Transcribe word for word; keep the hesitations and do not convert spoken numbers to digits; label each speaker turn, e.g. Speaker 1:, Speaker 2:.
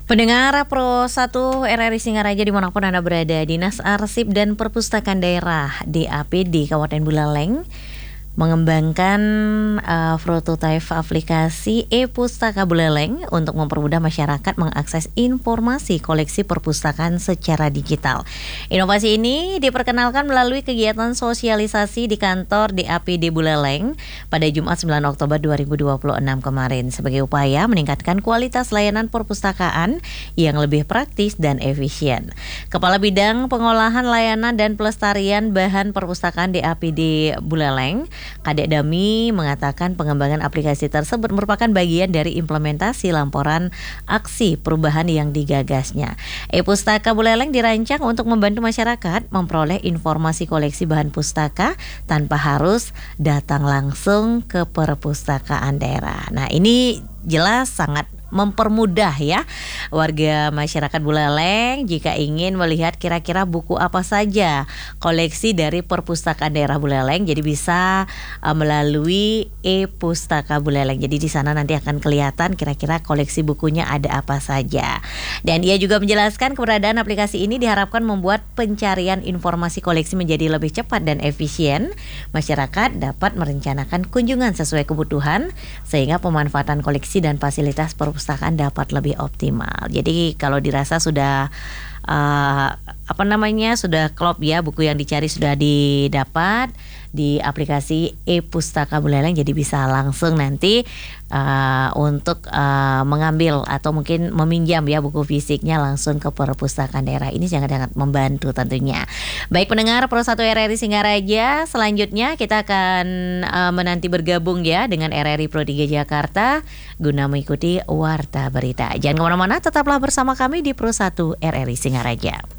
Speaker 1: Pendengar Pro satu R R I Singaraja dimanapun Anda berada, Dinas Arsip dan Perpustakaan Daerah D A P D Kabupaten Buleleng mengembangkan uh, prototipe aplikasi e-Pustaka Buleleng untuk mempermudah masyarakat mengakses informasi koleksi perpustakaan secara digital. Inovasi ini diperkenalkan melalui kegiatan sosialisasi di kantor D A P D Buleleng pada Jumat sembilan Oktober dua ribu dua puluh enam kemarin sebagai upaya meningkatkan kualitas layanan perpustakaan yang lebih praktis dan efisien. Kepala Bidang Pengolahan Layanan dan Pelestarian Bahan Perpustakaan D A P D Buleleng, Kadek Dami, mengatakan pengembangan aplikasi tersebut merupakan bagian dari implementasi laporan aksi perubahan yang digagasnya. E-Pustaka Buleleng dirancang untuk membantu masyarakat memperoleh informasi koleksi bahan pustaka tanpa harus datang langsung ke perpustakaan daerah. Nah, ini jelas sangat mempermudah ya warga masyarakat Buleleng jika ingin melihat kira-kira buku apa saja koleksi dari perpustakaan daerah Buleleng, jadi bisa uh, melalui e-Pustaka Buleleng. Jadi di sana nanti akan kelihatan kira-kira koleksi bukunya ada apa saja. Dan ia juga menjelaskan keberadaan aplikasi ini diharapkan membuat pencarian informasi koleksi menjadi lebih cepat dan efisien. Masyarakat dapat merencanakan kunjungan sesuai kebutuhan sehingga pemanfaatan koleksi dan fasilitas perpustakaan perpustakaan dapat lebih optimal. Jadi kalau dirasa sudah uh, apa namanya sudah klop ya, buku yang dicari sudah didapat di aplikasi e-Pustaka Buleleng, jadi bisa langsung nanti uh, untuk uh, mengambil atau mungkin meminjam ya buku fisiknya langsung ke perpustakaan daerah. Ini sangat-sangat membantu tentunya. Baik pendengar Pro satu R R I Singaraja, selanjutnya kita akan uh, menanti bergabung ya dengan R R I Pro tiga Jakarta guna mengikuti Warta Berita. Jangan kemana-mana, tetaplah bersama kami di Pro satu R R I Singaraja.